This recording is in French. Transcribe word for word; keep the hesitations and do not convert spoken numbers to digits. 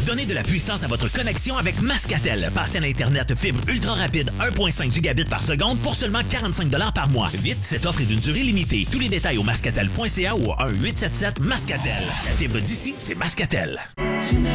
Donnez de la puissance à votre connexion avec Mascatel. Passez à l'Internet fibre ultra rapide un virgule cinq gigabits par seconde pour seulement quarante-cinq dollars par mois. Vite, cette offre est d'une durée limitée. Tous les détails au mascatel point c a ou au un huit sept sept Mascatel. La fibre d'ici, c'est Mascatel.